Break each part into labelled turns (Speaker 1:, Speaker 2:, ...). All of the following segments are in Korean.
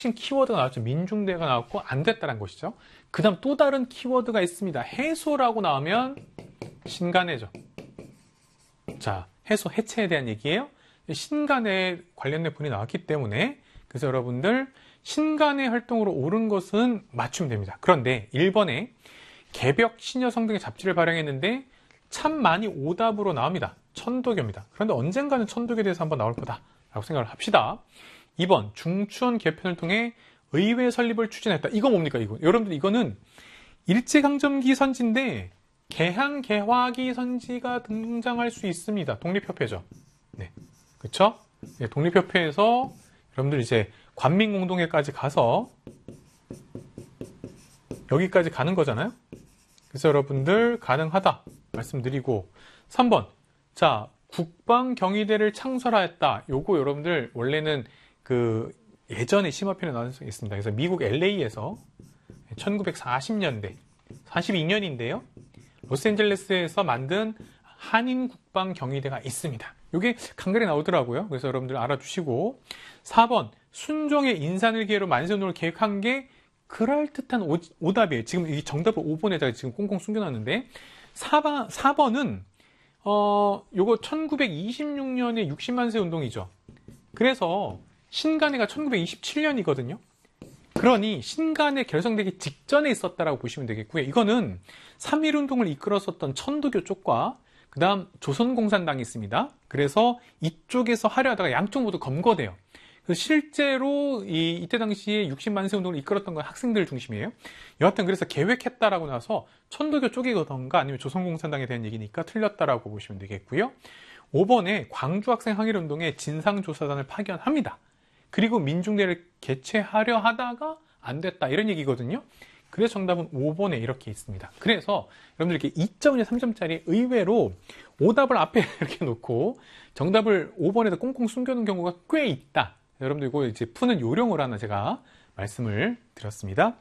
Speaker 1: 키워드가 나왔죠. 민중대가 나왔고 안 됐다는 것이죠. 그 다음 또 다른 키워드가 있습니다. 해소라고 나오면 신간해죠. 자, 해소, 해체에 대한 얘기예요. 신간에 관련된 분이 나왔기 때문에 그래서 여러분들 신간의 활동으로 옳은 것은 맞추면 됩니다. 그런데 1번에 개벽, 신여성 등의 잡지를 발행했는데 참 많이 오답으로 나옵니다. 천도교입니다. 그런데 언젠가는 천도교에 대해서 한번 나올 거다라고 생각을 합시다. 2번 중추원 개편을 통해 의회 설립을 추진했다. 이거 뭡니까? 이거 여러분들 이거는 일제강점기 선지인데 개항 개화기 선지가 등장할 수 있습니다. 독립협회죠. 네, 그렇죠? 네, 독립협회에서 여러분들 이제 관민공동회까지 가서 여기까지 가는 거잖아요. 그래서 여러분들 가능하다 말씀드리고 3번 자 국방경위대를 창설하였다. 요거 여러분들 원래는 그 예전에 심화편에 나온 적이 있습니다. 그래서 미국 LA에서 1940년대 42년인데요. 로스앤젤레스에서 만든 한인국방경위대가 있습니다. 이게 간간히 나오더라고요. 그래서 여러분들 알아두시고 4번 순종의 인산을 기회로 만세운동을 계획한 게 그럴듯한 오답이에요. 지금 이 정답을 5번에다가 지금 꽁꽁 숨겨놨는데 4번은 요거 1926년에 60만세 운동이죠. 그래서 신간해가 1927년이거든요. 그러니 신간해 결성되기 직전에 있었다라고 보시면 되겠고요. 이거는 3.1운동을 이끌었었던 천도교 쪽과 그 다음 조선공산당이 있습니다. 그래서 이쪽에서 하려 하다가 양쪽 모두 검거돼요. 그래서 실제로 이때 당시에 60만세 운동을 이끌었던 건 학생들 중심이에요. 여하튼 그래서 계획했다라고 나서 천도교 쪽이거든가 아니면 조선공산당에 대한 얘기니까 틀렸다라고 보시면 되겠고요. 5번에 광주학생 항일운동에 진상조사단을 파견합니다. 그리고 민중대를 개최하려 하다가 안 됐다 이런 얘기거든요. 그래서 정답은 5번에 이렇게 있습니다. 그래서 여러분들 이렇게 2점이나 3점짜리 의외로 오답을 앞에 이렇게 놓고 정답을 5번에다 꽁꽁 숨겨놓은 경우가 꽤 있다. 여러분들 이거 이제 푸는 요령을 하나 제가 말씀을 드렸습니다.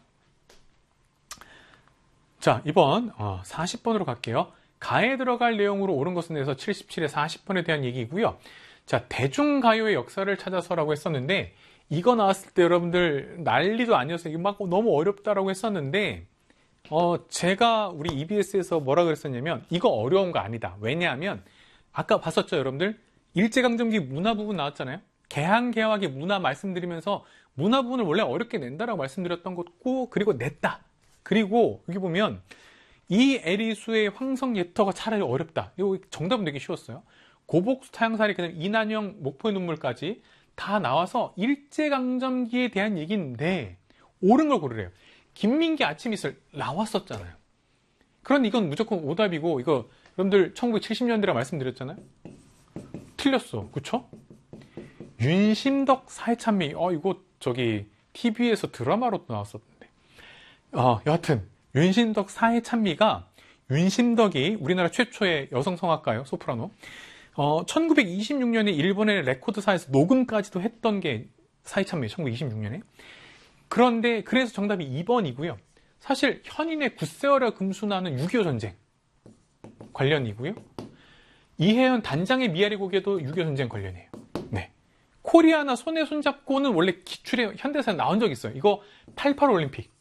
Speaker 1: 자, 이번 40번으로 갈게요. 가에 들어갈 내용으로 옳은 것은 에서 77에 40번에 대한 얘기고요. 자, 대중가요의 역사를 찾아서라고 했었는데 이거 나왔을 때 여러분들 난리도 아니었어요. 이거 막 너무 어렵다라고 했었는데 제가 우리 EBS에서 뭐라 그랬었냐면 이거 어려운 거 아니다. 왜냐하면 아까 봤었죠, 여러분들? 일제강점기 문화 부분 나왔잖아요. 개항 개화기 문화 말씀드리면서 문화 부분을 원래 어렵게 낸다라고 말씀드렸던 것고 그리고 냈다. 그리고 여기 보면 이 에리수의 황성예터가 차라리 어렵다. 이거 정답은 되게 쉬웠어요. 고복수 타양살이 그냥 이난영 목포의 눈물까지 다 나와서 일제강점기에 대한 얘기인데 옳은 걸 고르래요. 김민기 아침 이슬 나왔었잖아요. 그런데 이건 무조건 오답이고 이거 여러분들 1970년대라 말씀드렸잖아요. 틀렸어. 그쵸? 윤심덕 사회찬미 이거 저기 TV에서 드라마로 나왔었는데 여하튼 윤심덕 사회찬미가 윤심덕이 우리나라 최초의 여성 성악가요. 소프라노. 1926년에 일본의 레코드사에서 녹음까지도 했던 게 사회찬미예요. 1926년에. 그런데 그래서 정답이 2번이고요. 사실 현인의 굳세어라 금수나는 6.25 전쟁 관련이고요. 이혜연 단장의 미아리 고개도 6.25 전쟁 관련이에요. 네. 코리아나 손에 손잡고는 원래 기출에 현대사에 나온 적 있어요. 이거 88 올림픽.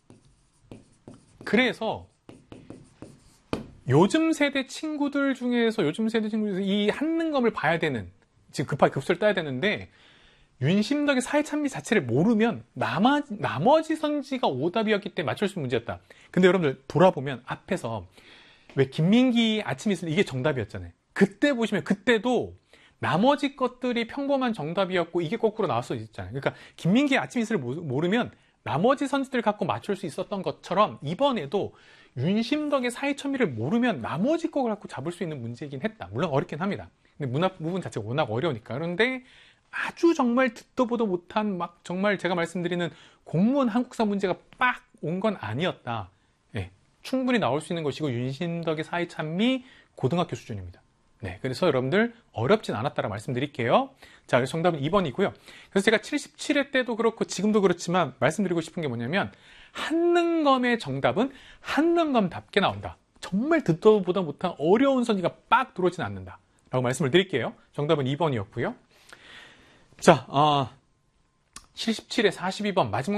Speaker 1: 그래서 요즘 세대 친구들 중에서 이 한능검을 봐야 되는 지금 급하게 급수를 따야 되는데 윤심덕의 사회찬미 자체를 모르면 나머지 선지가 오답이었기 때문에 맞출 수 있는 문제였다. 근데 여러분들 돌아보면 앞에서 왜 김민기 아침 이슬 이게 정답이었잖아요. 그때 보시면 그때도 나머지 것들이 평범한 정답이었고 이게 거꾸로 나왔어 있잖아요. 그러니까 김민기 아침 이슬을 모르면 나머지 선지들을 갖고 맞출 수 있었던 것처럼 이번에도 윤심덕의 사회천미를 모르면 나머지 걸 갖고 잡을 수 있는 문제이긴 했다. 물론 어렵긴 합니다. 근데 문화 부분 자체가 워낙 어려우니까. 그런데 아주 정말 듣도 보도 못한 막 정말 제가 말씀드리는 공무원 한국사 문제가 빡 온 건 아니었다. 네, 충분히 나올 수 있는 것이고 윤심덕의 사회찬미 고등학교 수준입니다. 네, 그래서 여러분들 어렵진 않았다라 말씀드릴게요. 자, 그래서 정답은 2번이고요. 그래서 제가 77회 때도 그렇고 지금도 그렇지만 말씀드리고 싶은 게 뭐냐면 한능검의 정답은 한능검답게 나온다. 정말 듣도 보다 못한 어려운 선지가 빡 들어오진 않는다. 라고 말씀을 드릴게요. 정답은 2번이었고요. 자, 77에 42번 마지막